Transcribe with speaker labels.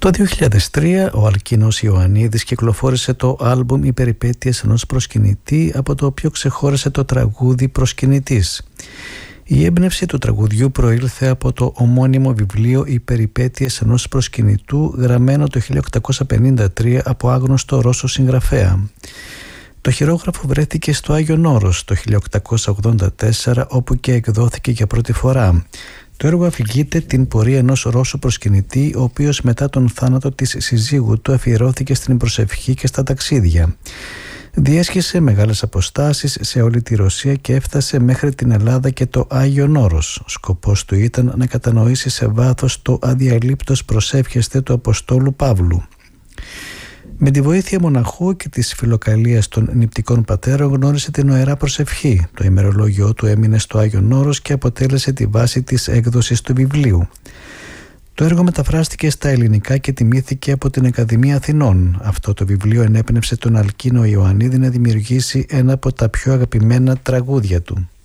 Speaker 1: Το 2003 ο Αλκίνος Ιωαννίδης κυκλοφόρησε το άλμπουμ «Οι περιπέτειες ενός προσκυνητή», από το οποίο ξεχώρισε το τραγούδι «Προσκυνητής». Η έμπνευση του τραγουδιού προήλθε από το ομώνυμο βιβλίο «Οι περιπέτειες ενός προσκυνητού», γραμμένο το 1853 από άγνωστο Ρώσο συγγραφέα. Το χειρόγραφο βρέθηκε στο Άγιον Όρος το 1884, όπου και εκδόθηκε για πρώτη φορά. Το έργο αφηγείται την πορεία ενός Ρώσου προσκυνητή, ο οποίος μετά τον θάνατο της συζύγου του αφιερώθηκε στην προσευχή και στα ταξίδια. Διέσχισε μεγάλες αποστάσεις σε όλη τη Ρωσία και έφτασε μέχρι την Ελλάδα και το Άγιον Όρος. Σκοπός του ήταν να κατανοήσει σε βάθος το αδιαλείπτος προσεύχεστε του Αποστόλου Παύλου. Με τη βοήθεια μοναχού και της φιλοκαλίας των νηπτικών πατέρων γνώρισε την Ιερά Προσευχή. Το ημερολόγιο του έμεινε στο Άγιον Όρος και αποτέλεσε τη βάση της έκδοσης του βιβλίου. Το έργο μεταφράστηκε στα ελληνικά και τιμήθηκε από την Ακαδημία Αθηνών. Αυτό το βιβλίο ενέπνευσε τον Αλκίνο Ιωαννίδη να δημιουργήσει ένα από τα πιο αγαπημένα τραγούδια του.